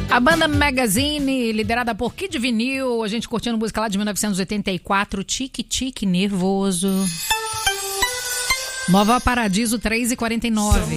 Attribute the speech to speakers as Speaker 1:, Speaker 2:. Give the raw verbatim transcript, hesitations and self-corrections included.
Speaker 1: A banda Magazine, liderada por Kid Vinil, a gente curtindo música lá de mil novecentos e oitenta e quatro, Tique Tique Nervoso. Nova Paradiso três e quarenta e nove.